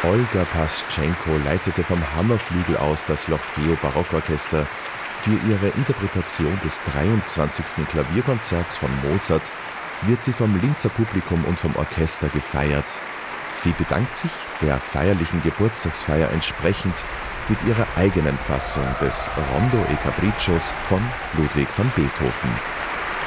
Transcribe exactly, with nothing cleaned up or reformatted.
Olga Paschenko leitete vom Hammerflügel aus das L'Orfeo Barockorchester. Für ihre Interpretation des dreiundzwanzigsten Klavierkonzerts von Mozart wird sie vom Linzer Publikum und vom Orchester gefeiert. Sie bedankt sich der feierlichen Geburtstagsfeier entsprechend mit ihrer eigenen Fassung des Rondo e Capriccios von Ludwig van Beethoven.